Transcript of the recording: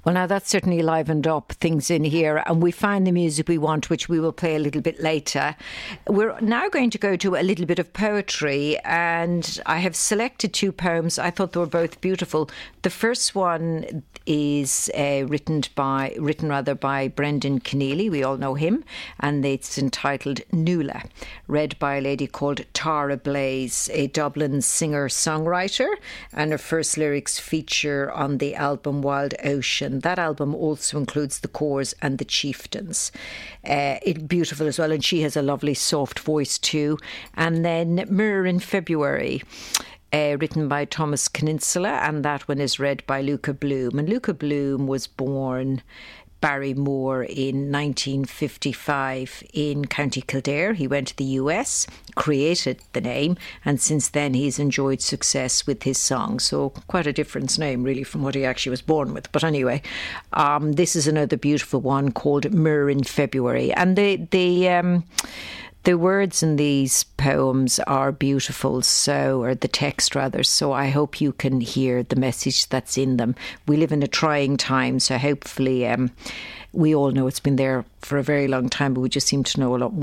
Well, now that's certainly livened up things in here, and we find the music we want, which we will play a little bit later. We're now going to go to a little bit of poetry, and I have selected two poems. I thought they were both beautiful. The first one is written by Brendan Keneally. We all know him, and it's entitled Nuala, read by a lady called Tara Blaze, a Dublin singer-songwriter, and her first lyrics feature on the album Wild Ocean. That album also includes the Corrs and the Chieftains. It's beautiful as well, and she has a lovely soft voice too. And then Mirror in February, written by Thomas Peninsula, and that one is read by Luca Bloom. And Luca Bloom was born Barrymore in 1955 in County Kildare. He went to the US, created the name, and since then he's enjoyed success with his songs. So quite a different name really from what he actually was born with. But anyway, this is another beautiful one called Mirror in February. And the words in these poems are beautiful, or the text rather, so I hope you can hear the message that's in them. We live in a trying time, so hopefully we all know it's been there for a very long time, but we just seem to know a lot more.